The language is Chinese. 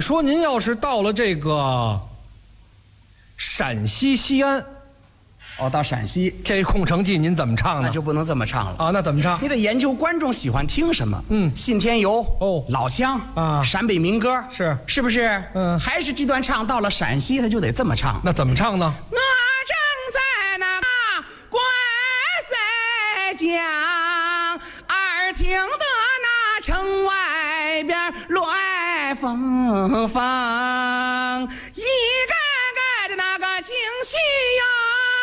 说您要是到了这个陕西西安， 哦，到陕西这《空城计》您怎么唱呢？ 那就不能这么唱了啊，那怎么唱？ 你得研究观众喜欢听什么。信天游哦老腔啊陕北民歌是不是？还是这段唱到了陕西，他就得这么唱。 那怎么唱呢？ 我正在那关塞江，耳听得那城外边乱纷纷，一盖盖的那个惊喜呀。